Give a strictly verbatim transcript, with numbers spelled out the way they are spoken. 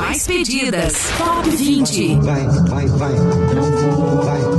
mais pedidas. Top vinte. Vai, vai, vai. Vai.